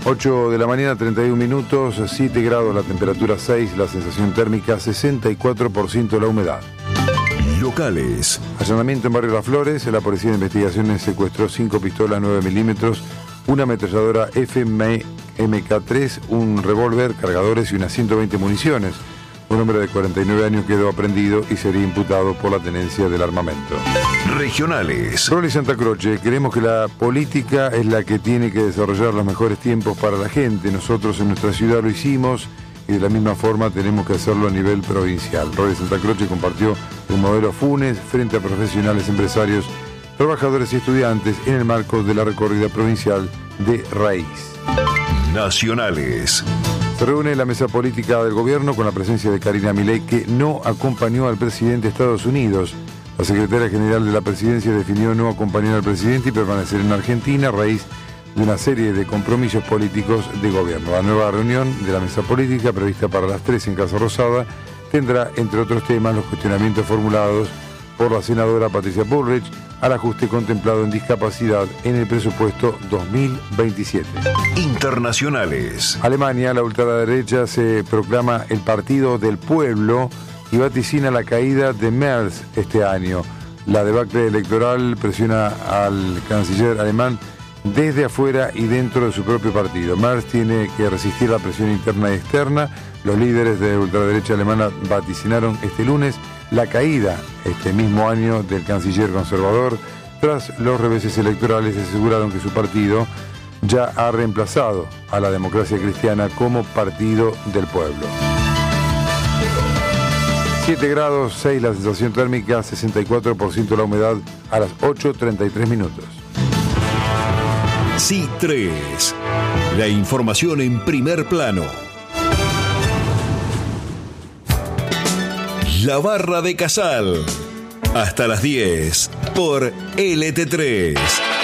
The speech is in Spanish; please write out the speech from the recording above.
8 de la mañana, 31 minutos, 7 grados la temperatura, 6, la sensación térmica, 64% la humedad. Locales. Allanamiento en Barrio Las Flores. La Policía de Investigaciones secuestró 5 pistolas 9 milímetros, una ametralladora FMK3, un revólver, cargadores y unas 120 municiones. Un hombre de 49 años quedó aprehendido y sería imputado por la tenencia del armamento. Regionales. Rol y Santa Croce, creemos que la política es la que tiene que desarrollar los mejores tiempos para la gente. Nosotros en nuestra ciudad lo hicimos y de la misma forma tenemos que hacerlo a nivel provincial. Rol y Santa Croce compartió un modelo Funes frente a profesionales, empresarios, trabajadores y estudiantes en el marco de la recorrida provincial de Raíz. Nacionales. Se reúne la mesa política del gobierno con la presencia de Karina Milei, que no acompañó al presidente de Estados Unidos. La secretaria general de la presidencia definió no acompañar al presidente y permanecer en Argentina a raíz de una serie de compromisos políticos de gobierno. La nueva reunión de la mesa política, prevista para las 3 en Casa Rosada, tendrá, entre otros temas, los cuestionamientos formulados por la senadora Patricia Bullrich al ajuste contemplado en discapacidad en el presupuesto 2027. Internacionales. Alemania, la ultraderecha se proclama el partido del pueblo y vaticina la caída de Merz este año. La debacle electoral presiona al canciller alemán desde afuera y dentro de su propio partido. Merz tiene que resistir la presión interna y externa. Los líderes de ultraderecha alemana vaticinaron este lunes la caída este mismo año del canciller conservador. Tras los reveses electorales aseguraron que su partido ya ha reemplazado a la democracia cristiana como partido del pueblo. 7 grados, 6 la sensación térmica, 64% la humedad a las 8:33 minutos. Sí 3. La información en primer plano. La Barra de Casal. Hasta las 10 por LT3.